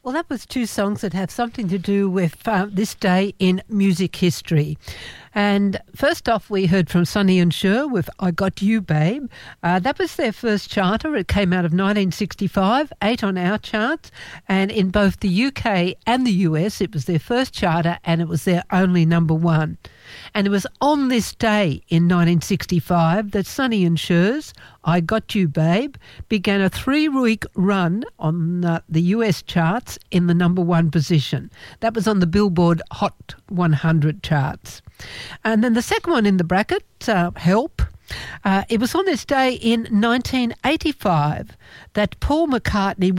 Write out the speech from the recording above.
Well, that was two songs that have something to do with this day in music history. And first off, we heard from Sonny and Cher with I Got You, Babe. That was their first charter. It came out of 1965, 8 on our charts. And in both the UK and the US, it was their first charter and it was their only number one. And it was on this day in 1965 that Sonny and Cher's I Got You, Babe began a 3-week run on the US charts in the number one position. That was on the Billboard Hot 100 charts. And then the second one in the bracket, Help, it was on this day in 1985 that Paul McCartney